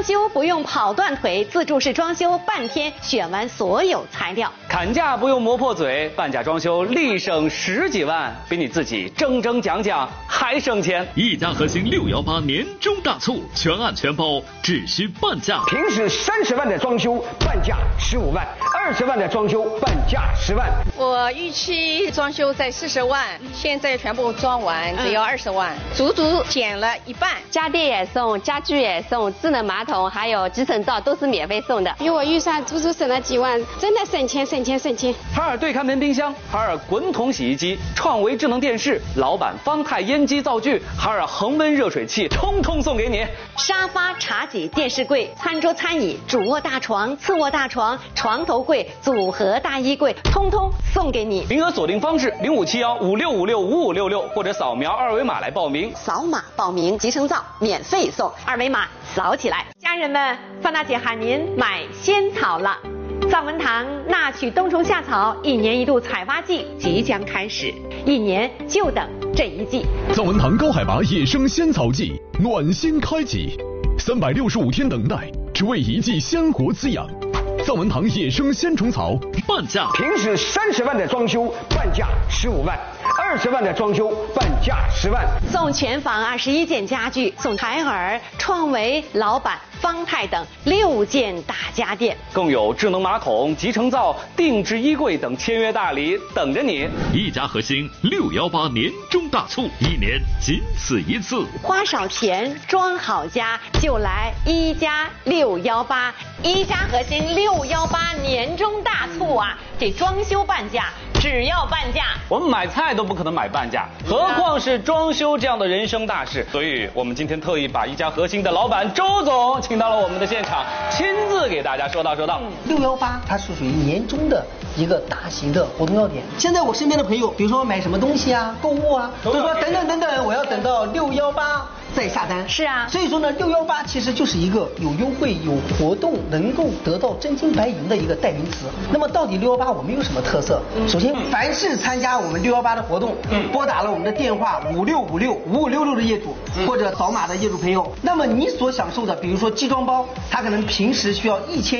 装修不用跑断腿，自助式装修半天选完所有材料。 砍价不用磨破嘴，半价装修立省10几万，比你自己争讲还省钱。 一家核心618年终大促，全案全包，只需半价。 平时30万的装修，半价15万；20万的装修，半价10万。 我预期装修在40万，现在全部装完只要20万，足足减了一半。 家电也送，家具也送，智能马桶还有集成灶都是免费送的。 比我预算足足省了几万，真的省钱。 海尔对看门冰箱、海尔滚筒洗衣机、创维智能电视、老板方太烟机灶具、海尔恒温热水器，通通送给你。 沙发、茶几、电视柜、餐桌、餐椅、主卧大床、次卧大床、床头柜、组合大衣柜，通通送给你。 名额锁定方式057156565566，或者扫描2维码来报名。 扫码报名，集成灶免费送，2维码扫起来。家人们，范大姐喊您买仙草了。藏文堂纳曲冬虫夏草1年1度采发季即将开始，1年就等这一季。 藏文堂高海拔野生仙草季暖心开启，365天等待，只为一季鲜活滋养。藏文堂野生鲜虫草半价， 平时30万的装修，半价15万；20万的装修，半价10万。 送全房21件家具，送海尔、创维、老板、方太等6件大家电， 更有智能马桶、集成灶、定制衣柜等签约大礼等着你。 一家核心618年终大促，1年仅此一次。 花少钱装好家，就来一家618，一家核心618年终大促啊！这装修半价，只要半价。 我们买菜都不可能买半价，何况是装修这样的人生大事。所以我们今天特意把一家核心的老板周总请到了我们的现场，亲自给大家说道。 618它是属于年终的一个大型的活动要点。现在我身边的朋友，比如说买什么东西啊、购物啊，都说等等，我要等到618再下单。 是啊， 所以说呢，618其实就是一个有优惠、有活动，能够得到真金白银的一个代名词。那么到底618我们有什么特色？首先，凡是参加我们618的活动，拨打了我们的电话56565566的业主，或者扫码的业主朋友，那么你所享受的，比如说集装包，它可能平时需要1000